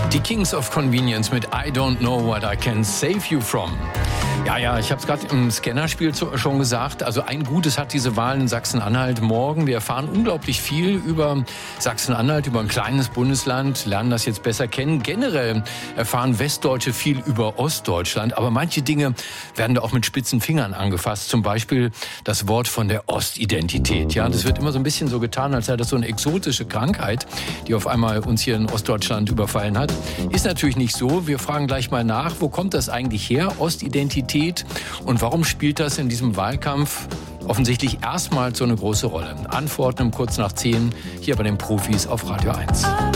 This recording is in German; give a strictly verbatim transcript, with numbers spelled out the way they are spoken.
Die Kings of Convenience mit I Don't Know What I Can Save You From. Ja, ja, ich habe es gerade im Scannerspiel schon gesagt. Also ein Gutes hat diese Wahl in Sachsen-Anhalt morgen. Wir erfahren unglaublich viel über Sachsen-Anhalt, über ein kleines Bundesland, lernen das jetzt besser kennen. Generell erfahren Westdeutsche viel über Ostdeutschland. Aber manche Dinge werden da auch mit spitzen Fingern angefasst. Zum Beispiel das Wort von der Ostidentität. Ja, das wird immer so ein bisschen so getan, als sei das so eine exotische Krankheit, die auf einmal uns hier in Ostdeutschland überfallen hat. Ist natürlich nicht so. Wir fragen gleich mal nach, wo kommt das eigentlich her, Ostidentität? Und warum spielt das in diesem Wahlkampf offensichtlich erstmals so eine große Rolle? Antworten um kurz nach zehn hier bei den Profis auf Radio eins.